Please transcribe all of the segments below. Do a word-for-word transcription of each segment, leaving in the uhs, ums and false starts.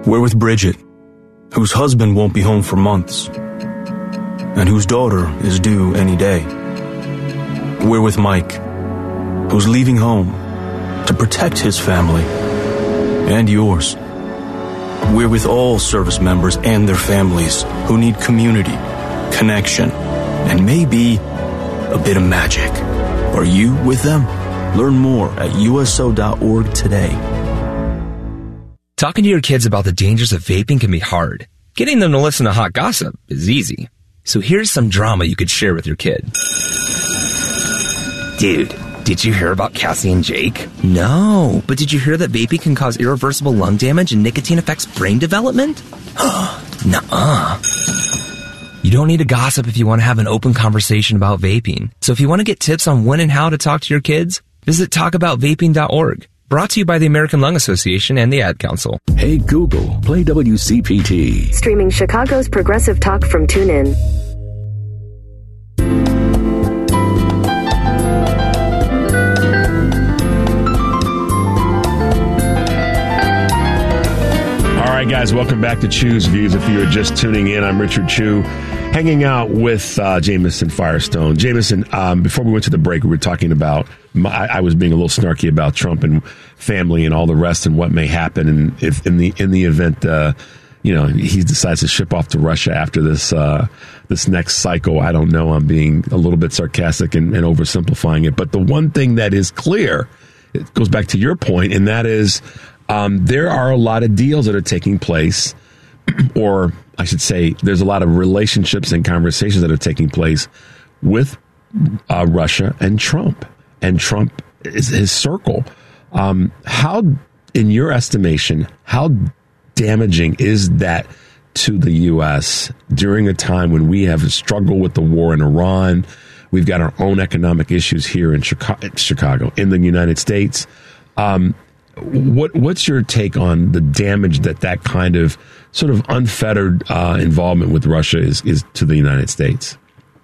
We're with Bridget, whose husband won't be home for months, and whose daughter is due any day. We're with Mike, who's leaving home to protect his family and yours. We're with all service members and their families who need community, connection, and maybe a bit of magic. Are you with them? Learn more at U S O dot org today. Talking to your kids about the dangers of vaping can be hard. Getting them to listen to hot gossip is easy. So here's some drama you could share with your kid. Dude, did you hear about Cassie and Jake? No, but did you hear that vaping can cause irreversible lung damage and nicotine affects brain development? Nuh-uh. You don't need to gossip if you want to have an open conversation about vaping. So if you want to get tips on when and how to talk to your kids, visit talk about vaping dot org. Brought to you by the American Lung Association and the Ad Council. Hey Google, play W C P T. Streaming Chicago's progressive talk from TuneIn. All right, guys, welcome back to Chew's Views. If you are just tuning in, I'm Richard Chew, hanging out with uh, Jameson Firestone. Jameson, um, before we went to the break, we were talking about, my, I was being a little snarky about Trump and family and all the rest and what may happen. And if in the in the event, uh, you know, he decides to ship off to Russia after this uh, this next cycle, I don't know. I'm being a little bit sarcastic and, and oversimplifying it. But the one thing that is clear, it goes back to your point, and that is um, there are a lot of deals that are taking place, or I should say there's a lot of relationships and conversations that are taking place with uh, Russia and Trump. And Trump is his circle. Um, how, in your estimation, how damaging is that to the U S during a time when we have struggled with the war in Iran? We've got our own economic issues here in Chicago, Chicago in the United States. Um, what what's your take on the damage that that kind of sort of unfettered uh, involvement with Russia is, is to the United States?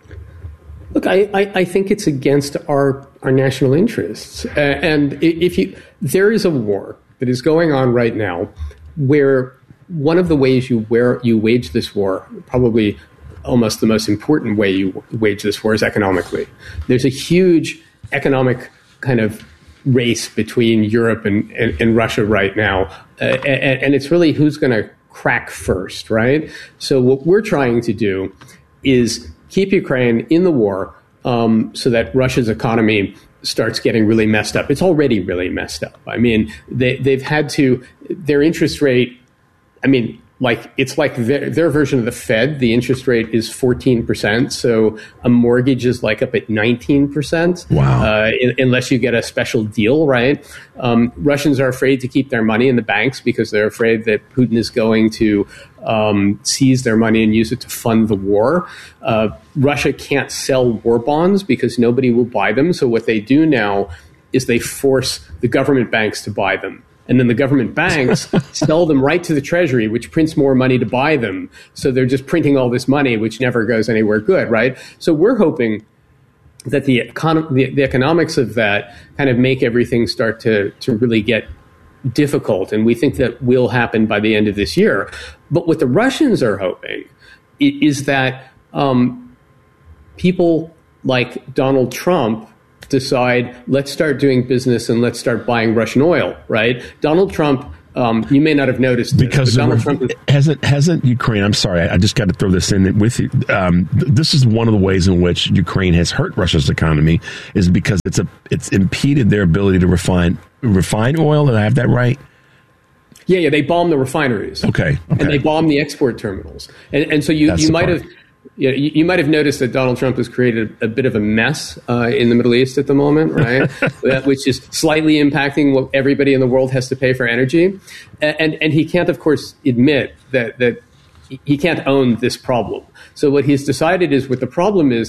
Look, I, I, I think it's against our, our national interests. Uh, and if you, there is a war that is going on right now where one of the ways you, where you wage this war, probably almost the most important way you wage this war, is economically. There's a huge economic kind of race between Europe and, and, and Russia right now. Uh, and, and it's really who's going to crack first, right? So what we're trying to do is keep Ukraine in the war um, so that Russia's economy starts getting really messed up. It's already really messed up. I mean, they, they've had to, their interest rate, I mean, like it's like their, their version of the Fed. The interest rate is fourteen percent. So a mortgage is like up at nineteen percent. Wow. Uh, in, unless you get a special deal, right? Um, Russians are afraid to keep their money in the banks because they're afraid that Putin is going to um, seize their money and use it to fund the war. Uh, Russia can't sell war bonds because nobody will buy them. So what they do now is they force the government banks to buy them. And then the government banks sell them right to the Treasury, which prints more money to buy them. So they're just printing all this money, which never goes anywhere good, right? So we're hoping that the, econ- the, the economics of that kind of make everything start to, to really get difficult. And we think that will happen by the end of this year. But what the Russians are hoping is that um, people like Donald Trump decide, let's start doing business and let's start buying Russian oil, right? Donald Trump, um, you may not have noticed this, because Donald re- Trump is- hasn't hasn't Ukraine. I'm sorry, I, I just got to throw this in with you. Um, th- this is one of the ways in which Ukraine has hurt Russia's economy, is because it's a it's impeded their ability to refine refine oil. Did I have that right? Yeah, yeah. They bomb the refineries. Okay, okay. And they bomb the export terminals. And, and so you, That's you the might part. have. Yeah, you, you might have noticed that Donald Trump has created a bit of a mess uh, in the Middle East at the moment, right? Which is slightly impacting what everybody in the world has to pay for energy. And, and, and he can't, of course, admit that, that he can't own this problem. So what he's decided is what the problem is,